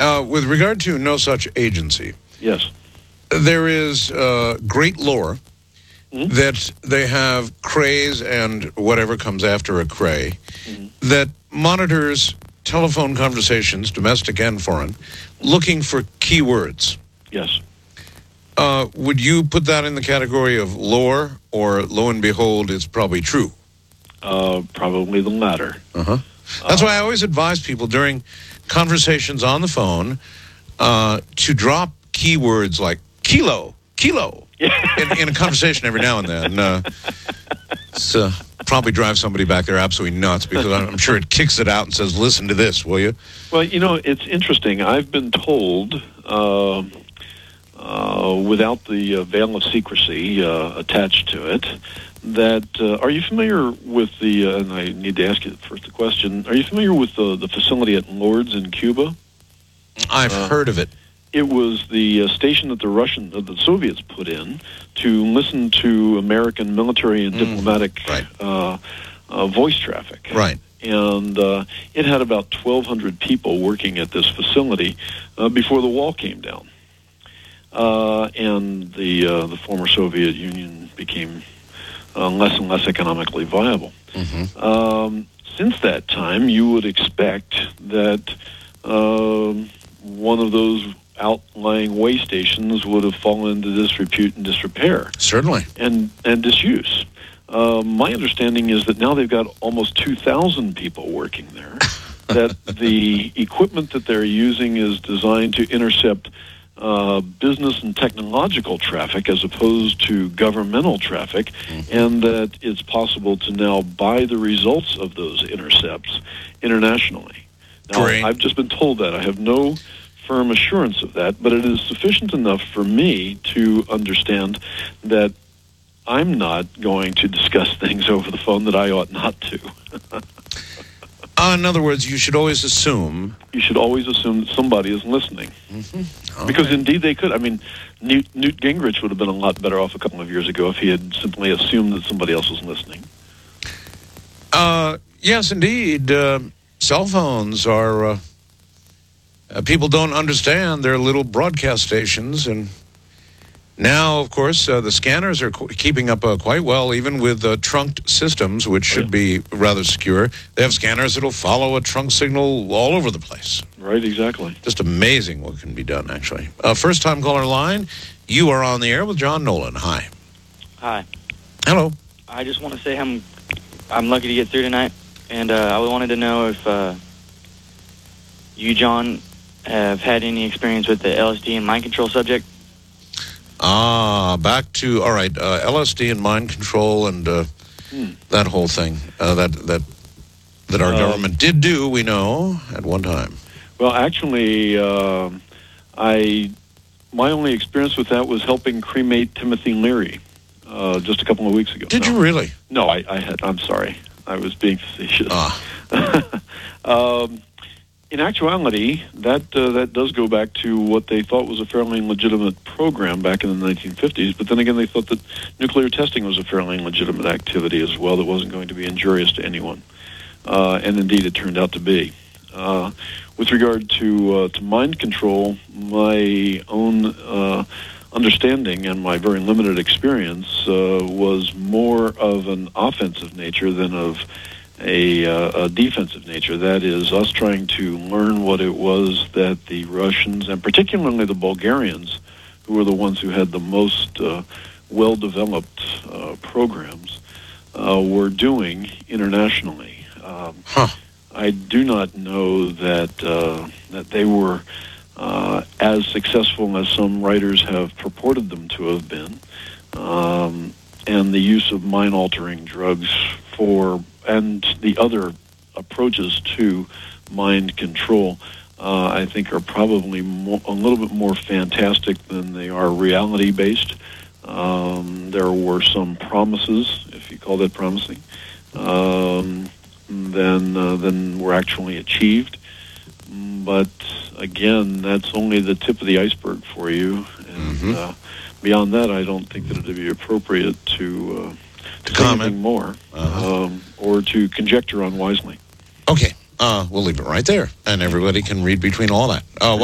With regard to No Such Agency, Yes. there is great lore that they have crays and whatever comes after a cray that monitors telephone conversations, domestic and foreign, looking for keywords. Yes. Would you put that in the category of lore, or lo and behold, it's probably true? Probably the latter. That's why I always advise people during conversations on the phone to drop keywords like kilo in a conversation every now and then. It's probably drive somebody back there absolutely nuts, because I'm sure it kicks it out and says, listen to this, will you? Well, it's interesting. I've been told, without the veil of secrecy attached to it, that are you familiar with the, and I need to ask you first the question, are you familiar with the facility at Lourdes in Cuba? I've heard of it. It was the station that the Soviets put in to listen to American military and diplomatic voice traffic. Right. And it had about 1,200 people working at this facility before the wall came down. And the former Soviet Union became less and less economically viable. Since that time, you would expect that one of those outlying way stations would have fallen into disrepute and disrepair. Certainly. And disuse. My understanding is that now they've got almost 2,000 people working there, that the equipment that they're using is designed to intercept business and technological traffic as opposed to governmental traffic, and that it's possible to now buy the results of those intercepts internationally. Now, Great. I've just been told that. I have no firm assurance of that, but it is sufficient enough for me to understand that I'm not going to discuss things over the phone that I ought not to. In other words, you should always assume... You should always assume that somebody is listening. Because indeed they could. I mean, Newt Gingrich would have been a lot better off a couple of years ago if he had simply assumed that somebody else was listening. Yes, indeed. Cell phones are... people don't understand their little broadcast stations, and now, of course, the scanners are keeping up quite well, even with trunked systems, which should be rather secure. They have scanners that'll follow a trunk signal all over the place. Right, exactly. Just amazing what can be done, actually. First-time caller line, you are on the air with John Nolan. Hi. Hi. Hello. I just want to say I'm lucky to get through tonight, and I wanted to know if you, John, have had any experience with the LSD and mind control subject. Back to, all right, LSD and mind control and that whole thing that our government did do, we know, at one time. Well, actually, my only experience with that was helping cremate Timothy Leary just a couple of weeks ago. Did you really? No, I'm sorry. I was being facetious. In actuality, that does go back to what they thought was a fairly legitimate program back in the 1950s, but then again they thought that nuclear testing was a fairly legitimate activity as well that wasn't going to be injurious to anyone. And indeed it turned out to be. With regard to mind control, my own understanding and my very limited experience was more of an offensive nature than of a defensive nature. That is, us trying to learn what it was that the Russians, and particularly the Bulgarians, who were the ones who had the most well-developed programs, were doing internationally. I do not know that that they were as successful as some writers have purported them to have been, and the use of mind-altering drugs and the other approaches to mind control, I think, are probably a little bit more fantastic than they are reality-based. There were some promises, if you call that promising, than were actually achieved. But again, that's only the tip of the iceberg for you. And beyond that, I don't think that it would be appropriate to say anything more or to conjecture unwisely. Okay, we'll leave it right there, and everybody can read between all that.